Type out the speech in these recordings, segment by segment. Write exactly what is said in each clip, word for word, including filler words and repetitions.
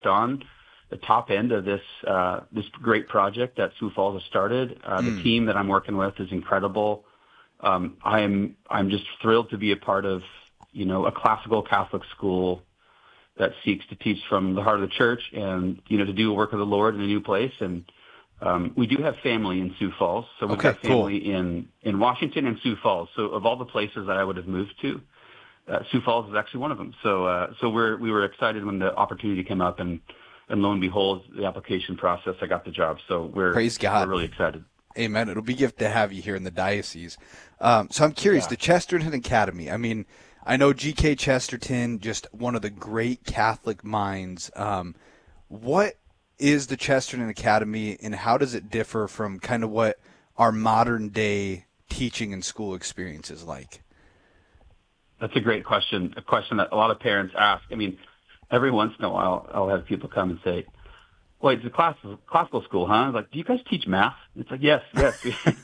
on the top end of this uh, this great project that Sioux Falls has started. Uh, Mm. The team that I'm working with is incredible. Um, I'm I'm just thrilled to be a part of, you know, a classical Catholic school that seeks to teach from the heart of the church and, you know, to do a work of the Lord in a new place. And um, we do have family in Sioux Falls. So we've Okay, got family in, in Washington and Sioux Falls. So of all the places that I would have moved to, uh, Sioux Falls is actually one of them. So uh, so we're we were excited when the opportunity came up, and, and lo and behold, the application process, I got the job. So we're, Praise God. we're really excited. Amen. It'll be a gift to have you here in the diocese. Um, so I'm curious, Yeah. the Chesterton Academy. I mean, I know G K Chesterton, just one of the great Catholic minds. Um, what is the Chesterton Academy, and how does it differ from kind of what our modern day teaching and school experience is like? That's a great question, a question that a lot of parents ask. I mean, every once in a while, I'll have people come and say, well, it's a class, classical school, huh? I'm like, do you guys teach math? It's like, yes, yes.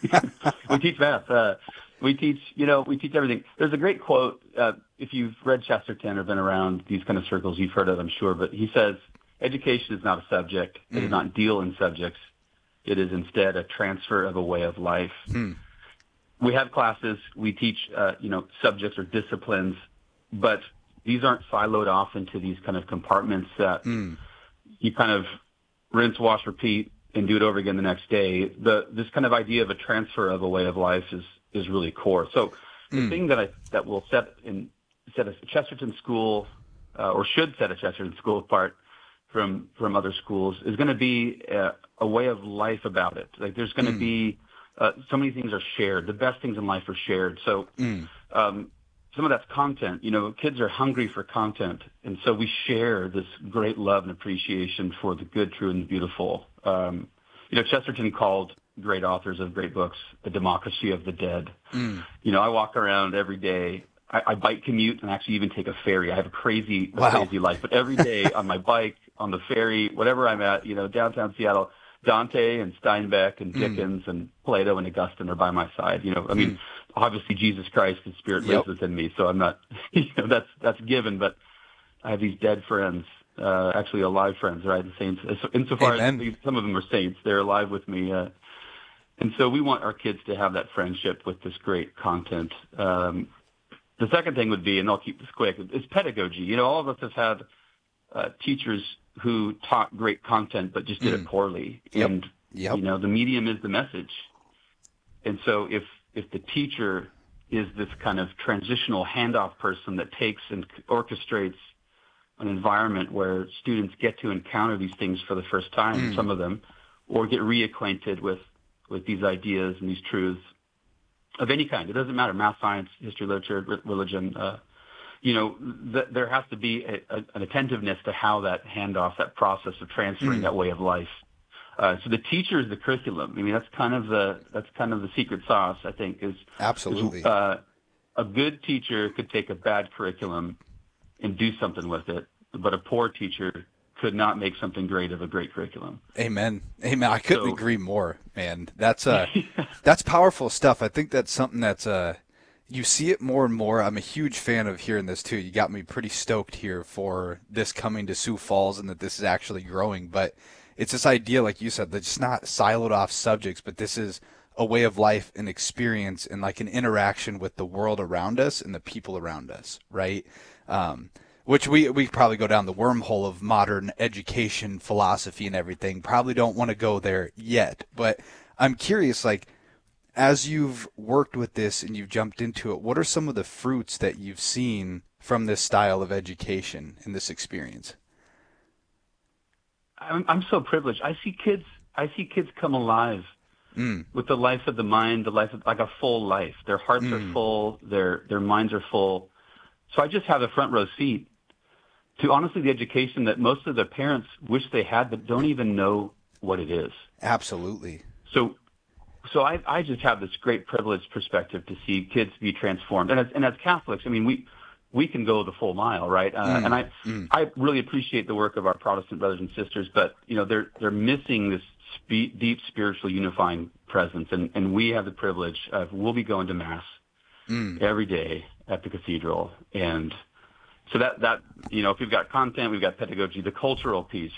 We teach math. Uh, we teach, you know, we teach everything. There's a great quote. Uh, if you've read Chesterton or been around these kind of circles, you've heard it, I'm sure. But he says, education is not a subject. It Mm. does not deal in subjects. It is instead a transfer of a way of life. Mm. We have classes. We teach, uh, you know, subjects or disciplines, but these aren't siloed off into these kind of compartments that Mm. you kind of rinse, wash, repeat, and do it over again the next day. The this kind of idea of a transfer of a way of life is is really core. So the Mm. thing that I that will set in set a Chesterton school uh, or should set a Chesterton school apart from from other schools is going to be a, a way of life about it. Like there's going to Mm. be uh, so many things are shared. The best things in life are shared. So. Mm. Um, Some of that's content. You know, kids are hungry for content, and so we share this great love and appreciation for the good, true, and the beautiful. Um, you know, Chesterton called great authors of great books the democracy of the dead. Mm. You know, I walk around every day. I, I bike commute and actually even take a ferry. I have a crazy, a Wow. crazy life, but every day on my bike, on the ferry, whatever I'm at, you know, downtown Seattle, Dante and Steinbeck and Dickens mm. and Plato and Augustine are by my side. You know, I mean, mm. obviously Jesus Christ, His Spirit Yep. lives within me, so I'm not, you know, that's that's given. But I have these dead friends, uh, actually alive friends, right? The saints. Insofar Amen. as some of them are saints, they're alive with me. Uh, and so we want our kids to have that friendship with this great content. Um, the second thing would be, and I'll keep this quick, is pedagogy. You know, all of us have had uh, teachers who taught great content but just did Mm. it poorly. Yep. And, Yep. you know, the medium is the message. And so if, if the teacher is this kind of transitional handoff person that takes and orchestrates an environment where students get to encounter these things for the first time, Mm. some of them, or get reacquainted with, with these ideas and these truths of any kind. It doesn't matter, math, science, history, literature, re- religion, uh, you know, th- there has to be a, a, an attentiveness to how that handoff, that process of transferring Mm. that way of life. Uh, so the teacher is the curriculum. I mean, that's kind of the that's kind of the secret sauce, I think. Is Absolutely. Is, uh, a good teacher could take a bad curriculum and do something with it, but a poor teacher could not make something great of a great curriculum. Amen. Amen. I couldn't So- agree more, man. That's uh, that's powerful stuff. I think that's something that's uh, you see it more and more. I'm a huge fan of hearing this too. You got me pretty stoked here for this coming to Sioux Falls and that this is actually growing. But it's this idea, like you said, that it's not siloed off subjects, but this is a way of life, an experience, and like an interaction with the world around us and the people around us, right? Um, which we we probably go down the wormhole of modern education philosophy and everything. Probably don't want to go there yet, but I'm curious, like, as you've worked with this and you've jumped into it, what are some of the fruits that you've seen from this style of education and this experience? I'm, I'm so privileged. I see kids. I see kids come alive Mm. with the life of the mind, the life of like a full life. Their hearts Mm. are full. Their their minds are full. So I just have a front row seat to honestly the education that most of the parents wish they had, but don't even know what it is. Absolutely. So, so I, I just have this great privileged perspective to see kids be transformed. And as, and as Catholics, I mean, we, we can go the full mile, right? Uh, Mm, and I, mm. I really appreciate the work of our Protestant brothers and sisters, but, you know, they're, they're missing this spe- deep spiritual unifying presence. And, and we have the privilege of, we'll be going to Mass Mm. every day at the cathedral. And, so that, that, you know, if we've got content, we've got pedagogy, the cultural piece,